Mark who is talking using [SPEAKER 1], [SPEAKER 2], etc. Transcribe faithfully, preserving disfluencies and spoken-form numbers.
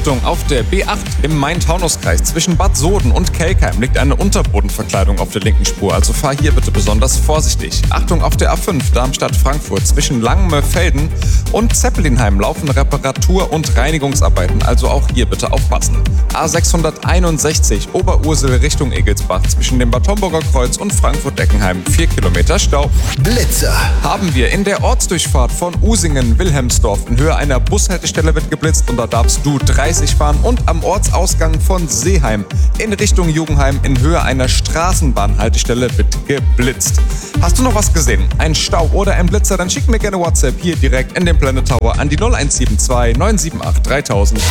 [SPEAKER 1] Achtung, auf der B acht im Main-Taunus-Kreis zwischen Bad Soden und Kelkheim liegt eine Unterbodenverkleidung auf der linken Spur, also fahr hier bitte besonders vorsichtig. Achtung, auf der A fünf Darmstadt-Frankfurt zwischen Langenmöhr-Felden und Zeppelinheim laufen Reparatur- und Reinigungsarbeiten, also auch hier bitte aufpassen. A sechshunderteinundsechzig Oberursel Richtung Egelsbach zwischen dem Bad Homburger Kreuz und Frankfurt-Eckenheim vier Kilometer Stau.
[SPEAKER 2] Blitzer
[SPEAKER 1] Haben wir in der Ortsdurchfahrt von Usingen-Wilhelmsdorf in Höhe einer Bushaltestelle wird geblitzt und da darfst du dreißig fahren, und am Ortsausgang von Seeheim in Richtung Jugendheim in Höhe einer Straßenbahnhaltestelle wird geblitzt. Hast du noch was gesehen? Ein Stau oder ein Blitzer? Dann schick mir gerne WhatsApp hier direkt in den Planet Tower an die null eins sieben zwei neun sieben acht dreitausend.